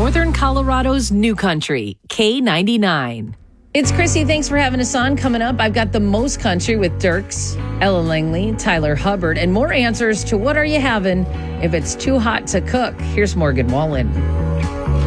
Northern Colorado's new country, K99. It's Chrissy. Thanks for having us on. Coming up, I've got the most country with Dirks, Ella Langley, Tyler Hubbard, and more answers to what are you having if it's too hot to cook. Here's Morgan Wallen.